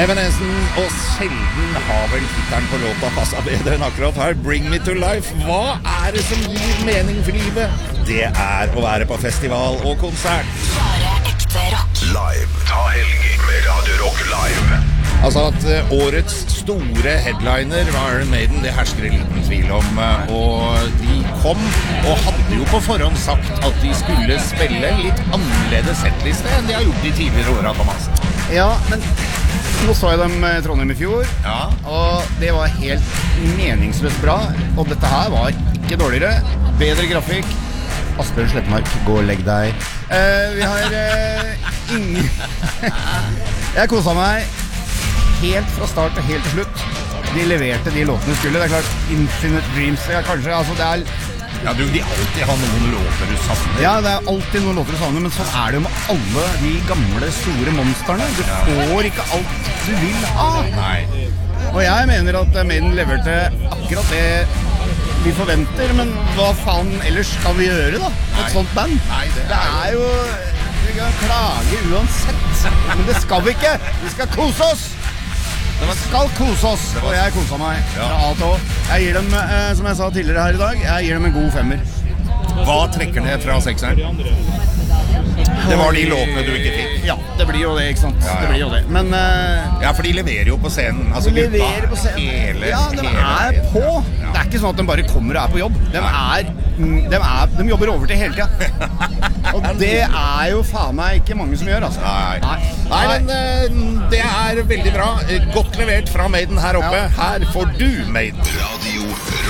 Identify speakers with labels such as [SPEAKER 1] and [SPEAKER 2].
[SPEAKER 1] Evanescence, og sjelden har vel tittelen på låta passet bedre enn akkurat her. Bring Me To Life. Hva er det som gir mening for livet? Det er å være på festival og konsert.
[SPEAKER 2] Bare ekte rock.
[SPEAKER 3] Live. Ta helg med Radio Rock Live.
[SPEAKER 1] Altså at årets store headliner var Iron Maiden, det hersker en liten tvil om. Og de kom og hadde jo på forhånd sagt at de skulle spille litt annerledes settliste enn de har gjort de tidligere årene, Thomas.
[SPEAKER 4] Ja, men nå så jeg dem i Trondheim i fjor,
[SPEAKER 1] Ja.
[SPEAKER 4] og det var helt meningsløst bra. Og dette her var ikke dårligere, bedre grafikk. Asbjørn Slettemark, gå og legg deg. Vi har ingen... Jeg koset meg helt fra start og helt til slutt. De leverte de låtene skulle. Det er klart, Infinite Dreams, ja, kanskje, altså det er...
[SPEAKER 1] Ja, du vil alltid ha noen låter du savner.
[SPEAKER 4] Ja, det er alltid noen låter du savner, men sånn er det jo med alle de gamle, store monsterne. Du får ikke alt du vil ha.
[SPEAKER 1] Nei.
[SPEAKER 4] Og jeg mener at Maiden leverte akkurat det vi forventer, men hva faen ellers skal vi gjøre da? Et sånt band?
[SPEAKER 1] Nei,
[SPEAKER 4] det er jo... Vi kan klage uansett, men det skal vi ikke. Vi skal kose oss. Vi skal kose oss, og jeg koset meg fra A til Å. Jeg gir dem, som jeg sa tidligere her i dag, jeg gir dem en god 5.
[SPEAKER 1] Hva trekker ned fra 6'eren? Det var de låtene du ikke fikk.
[SPEAKER 4] Ja, det blir jo det, ikke sant?
[SPEAKER 1] Ja.
[SPEAKER 4] Det blir jo det. Men
[SPEAKER 1] Ja, for de leverer jo på scenen. Altså,
[SPEAKER 4] de leverer på scenen.
[SPEAKER 1] Hele,
[SPEAKER 4] ja, de
[SPEAKER 1] hele
[SPEAKER 4] er
[SPEAKER 1] veien.
[SPEAKER 4] på. Det er ikke sånn at de bare kommer og er på jobb. De jobber overtid hele tida. Og det er jo faen meg ikke mange som gjør, altså.
[SPEAKER 1] Nei, men det er veldig bra. Godt levert fra Maiden her oppe.
[SPEAKER 4] Ja.
[SPEAKER 1] Her får du Maiden.
[SPEAKER 3] Radio